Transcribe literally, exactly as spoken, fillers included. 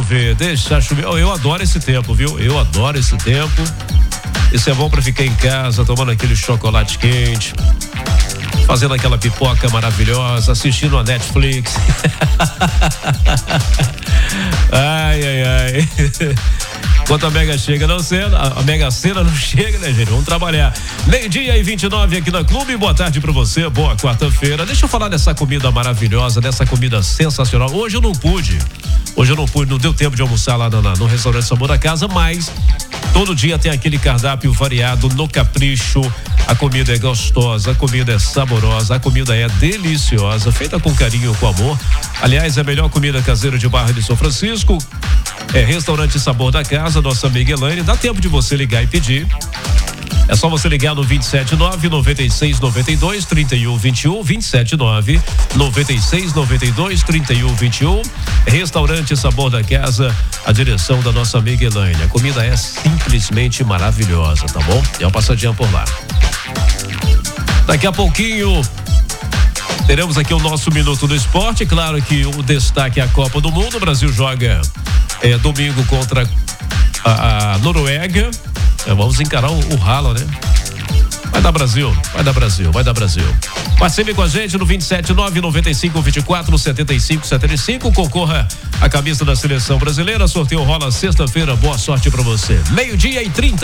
chover, deixar chover. Oh, eu adoro esse tempo, viu? Eu adoro esse tempo. Isso é bom pra ficar em casa, tomando aquele chocolate quente, fazendo aquela pipoca maravilhosa, assistindo a Netflix. Ai, ai, ai. Enquanto a Mega chega, não sendo, a Mega Sena não chega, né, gente? Vamos trabalhar. Meio-dia e vinte e nove aqui na Clube. Boa tarde pra você, boa quarta-feira. Deixa eu falar dessa comida maravilhosa, dessa comida sensacional. Hoje eu não pude, hoje eu não pude, não deu tempo de almoçar lá no, no restaurante Sabor da Casa, mas todo dia tem aquele cardápio variado no capricho. A comida é gostosa, a comida é saborosa, a comida é deliciosa, feita com carinho, com amor. Aliás, é a melhor comida caseira de Barra de São Francisco. É Restaurante Sabor da Casa, nossa amiga Elaine. Dá tempo de você ligar e pedir. É só você ligar no vinte e sete nove, noventa e seis, noventa e dois, trinta e um, vinte e um, vinte e sete nove, noventa e seis, noventa e dois, trinta e um, vinte e um. Restaurante Sabor da Casa, a direção da nossa amiga Elaine. A comida é simplesmente maravilhosa, tá bom? É uma passadinha por lá. Daqui a pouquinho teremos aqui o nosso Minuto do Esporte. Claro que o destaque é a Copa do Mundo. O Brasil joga é, domingo contra a, a Noruega. É, vamos encarar o, o ralo, né? Vai dar Brasil, vai dar Brasil, vai dar Brasil. Participe com a gente no vinte e sete nove, noventa e cinco, vinte e quatro, setenta e cinco, setenta e cinco. Concorra a camisa da Seleção Brasileira. Sorteio rola sexta-feira. Boa sorte pra você. Meio-dia e trinta.